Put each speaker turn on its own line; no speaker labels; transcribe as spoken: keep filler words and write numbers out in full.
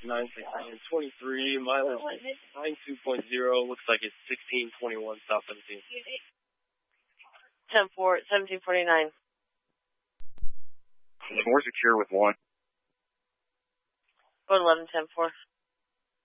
nine twenty-three, mileage nine two point zero, looks like it's sixteen twenty-one, South seventeen.
ten four, seventeen forty-nine.
More secure with one.
Code eleven, ten four.